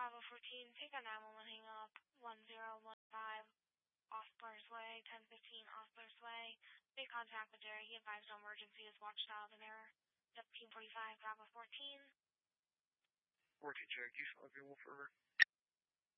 Bravo 14, take a 911 hang up, 1015 Ostlers Way, 1015 Ostlers Way. Make contact with Jerry. He advised no emergency is watch dialed in error. 1745 Bravo 14. 14 Cherokee, Wolf River.